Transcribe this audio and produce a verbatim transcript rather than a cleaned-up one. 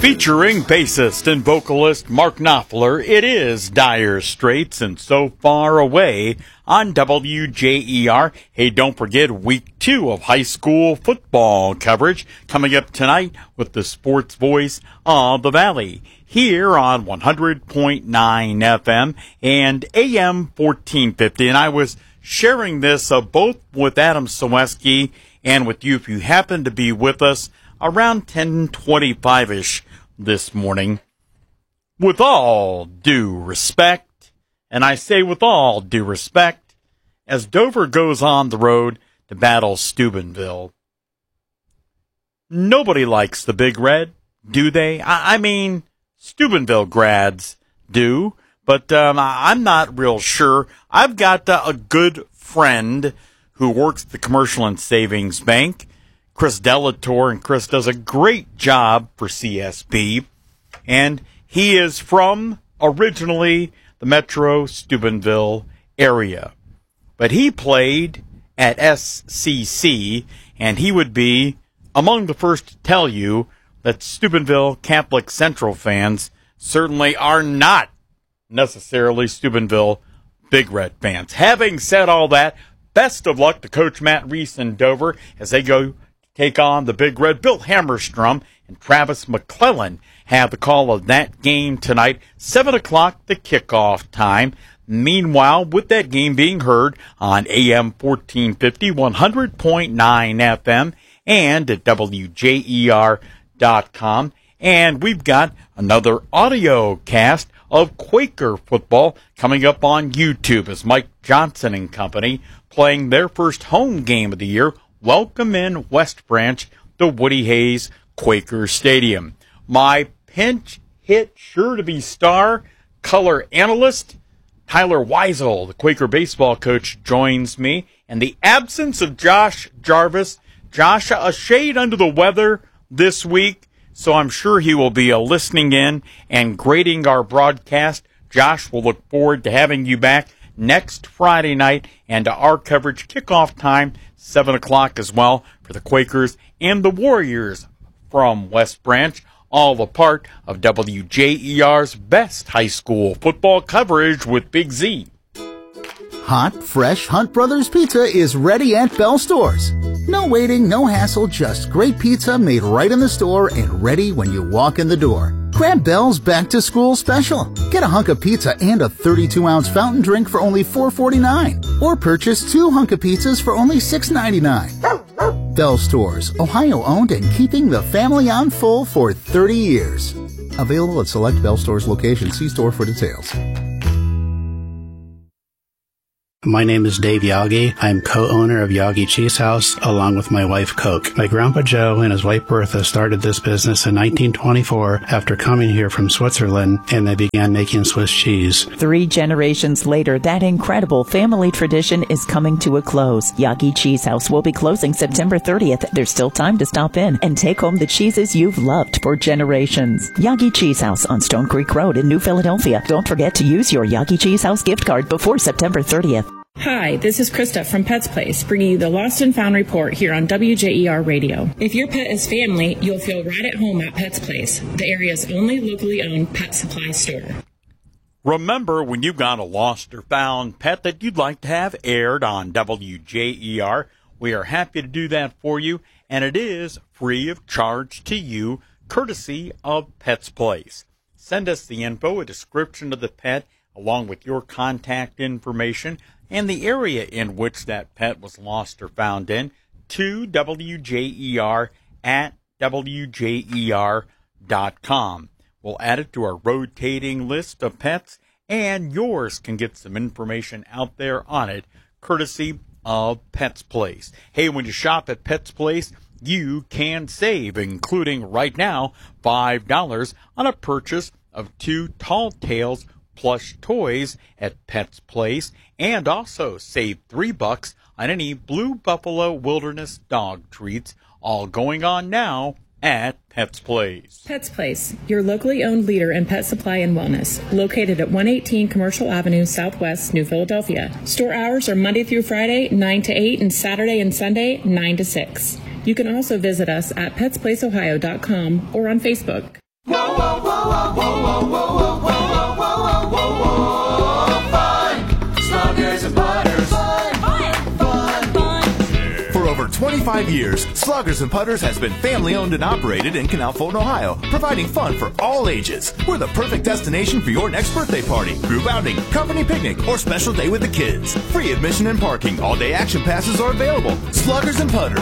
Featuring bassist and vocalist Mark Knopfler, it is Dire Straits and So Far Away on W J E R. Hey, don't forget week two of high school football coverage coming up tonight with the sports voice of the Valley here on one hundred point nine F M and A M fourteen fifty. And I was sharing this uh, both with Adam Soweski and with you if you happen to be with us around ten twenty-five-ish this morning. With all due respect, and I say with all due respect, as Dover goes on the road to battle Steubenville. Nobody likes the Big Red, do they? I, I mean, Steubenville grads do, but um, I'm not real sure. I've got uh, a good friend who works at the Commercial and Savings Bank, Chris Delator, and Chris does a great job for C S B, and he is from originally the Metro Steubenville area, but he played at S C C, and he would be among the first to tell you that Steubenville Catholic Central fans certainly are not necessarily Steubenville Big Red fans. Having said all that, best of luck to Coach Matt Reese and Dover as they go take on the Big Red. Bill Hammerstrom and Travis McClellan have the call of that game tonight. seven o'clock the kickoff time. Meanwhile, with that game being heard on A M fourteen fifty, one hundred point nine F M, and at W J E R dot com. And we've got another audio cast of Quaker football coming up on YouTube as Mike Johnson and company playing their first home game of the year. Welcome in West Branch to Woody Hayes Quaker Stadium. My pinch hit sure to be star color analyst Tyler Weisel, the Quaker baseball coach, joins me. In the absence of Josh Jarvis, Josh a shade under the weather this week, so I'm sure he will be uh, listening in and grading our broadcast. Josh, will look forward to having you back next Friday night, and our coverage kickoff time, seven o'clock as well, for the Quakers and the Warriors from West Branch, all a part of W J E R's best high school football coverage with Big Z. Hot, fresh Hunt Brothers Pizza is ready at Bell Stores. No waiting, no hassle, just great pizza made right in the store and ready when you walk in the door. Grab Bell's Back to School Special. Get a hunk of pizza and a thirty-two ounce fountain drink for only four forty-nine. Or purchase two hunk of pizzas for only six ninety-nine. Bell Stores, Ohio owned and keeping the family on full for thirty years. Available at select Bell Stores locations. See store for details. My name is Dave Yagi. I'm co-owner of Yagi Cheese House, along with my wife, Coke. My grandpa Joe and his wife Bertha started this business in nineteen twenty-four after coming here from Switzerland, and they began making Swiss cheese. Three generations later, that incredible family tradition is coming to a close. Yagi Cheese House will be closing September thirtieth. There's still time to stop in and take home the cheeses you've loved for generations. Yagi Cheese House on Stone Creek Road in New Philadelphia. Don't forget to use your Yagi Cheese House gift card before September thirtieth. Hi, this is Krista from Pets Place, bringing you the Lost and Found report here on W J E R Radio. If your pet is family, you'll feel right at home at Pets Place, the area's only locally owned pet supply store. Remember, when you've got a lost or found pet that you'd like to have aired on W J E R, we are happy to do that for you, and it is free of charge to you, courtesy of Pets Place. Send us the info, a description of the pet, along with your contact information and the area in which that pet was lost or found in, to W J E R at W J E R dot com. We'll add it to our rotating list of pets, and yours can get some information out there on it, courtesy of Pets Place. Hey, when you shop at Pets Place, you can save, including right now, five dollars on a purchase of two Tall Tales plush toys at Pets Place, and also save three bucks on any Blue Buffalo Wilderness dog treats, all going on now at Pets Place. Pets Place, your locally owned leader in pet supply and wellness, located at one eighteen Commercial Avenue, Southwest, New Philadelphia. Store hours are Monday through Friday, nine to eight, and Saturday and Sunday, nine to six. You can also visit us at pets place ohio dot com or on Facebook. Whoa, whoa, whoa, whoa, whoa, whoa, whoa, whoa, whoa, whoa, whoa, whoa, fun! Sluggers and Putters. Fun! Fun! Fun! Fun! For over twenty-five years, Sluggers and Putters has been family-owned and operated in Canal Fulton, Ohio, providing fun for all ages. We're the perfect destination for your next birthday party, group outing, company picnic, or special day with the kids. Free admission and parking. All-day action passes are available. Sluggers and Putters,